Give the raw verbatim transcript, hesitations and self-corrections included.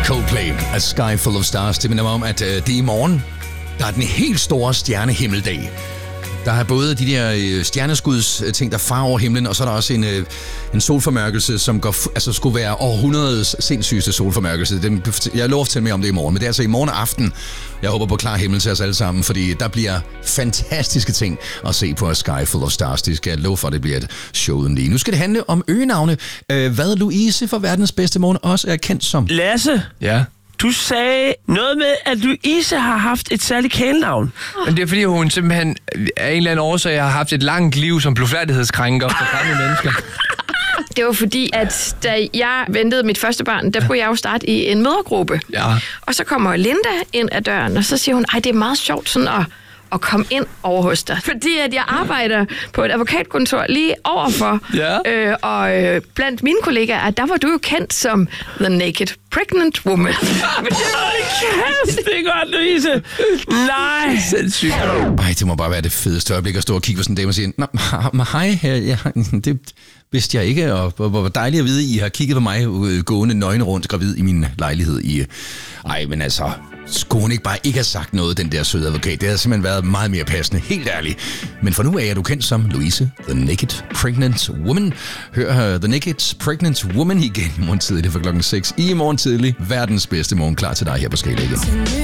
Coldplay, A Sky Full of Stars. Det minder mig om, at øh, det er i morgen, der er den helt store stjernehimmeldag. Der er både de der øh, stjerneskuds ting, der farer over himlen, og så er der også en, øh, en solformørkelse, som går, altså, skulle være århundredets sindssygeste solformørkelse. Den, jeg lover at fortælle mere om det i morgen, men det er altså i morgen aften. Jeg håber på klar himmel til os alle sammen, fordi der bliver fantastiske ting at se på A Sky Full of Stars. Det skal jeg love for, at det bliver et show uden lige. Nu skal det handle om øgenavne. Øh, hvad Louise for verdens bedste morgen også er kendt som. Lasse? Ja? Du sagde noget med, at Louise har haft et særligt kælenavn. Men det er fordi, hun simpelthen af en eller anden årsag har haft et langt liv som blufærdighedskrænker for gamle mennesker. Det var fordi, at da jeg ventede mit første barn, der skulle jeg jo starte i en mødergruppe. Ja. Og så kommer Linda ind ad døren, og så siger hun, ej, det er meget sjovt sådan at, at komme ind over hos dig. Fordi at jeg arbejder på et advokatkontor lige overfor. Ja. Øh, og øh, blandt mine kollegaer, der var du jo kendt som The Naked Pregnant Woman. Men det var kæft, det er godt, Louise. Nej. Sindssygt. Ej, det må bare være det fedeste øjeblik at stå og kigge på sådan en dame og sige, nå, hej, ja, det vidste jeg ikke, og hvor dejligt at vide, at I har kigget på mig gående nøgen rundt gravid i min lejlighed. I, ej, men altså, skulle hun ikke bare ikke have sagt noget, den der søde advokat? Det havde simpelthen været meget mere passende, helt ærligt. Men for nu af er du kendt som Louise, The Naked Pregnant Woman. Hør uh, The Naked Pregnant Woman igen i morgen tidlig fra klokken seks. I morgen tidlig, verdens bedste morgen klar til dig her på Skala igen.